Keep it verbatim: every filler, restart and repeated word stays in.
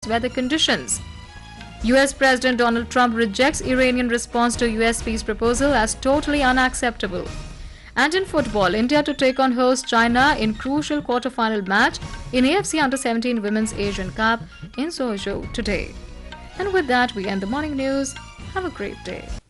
weather conditions. U S President Donald Trump rejects Iranian response to U S peace proposal as totally unacceptable. And in football, India to take on host China in crucial quarter-final match in A F C Under seventeen Women's Asian Cup in Suzhou today. And with that, we end the morning news. Have a great day.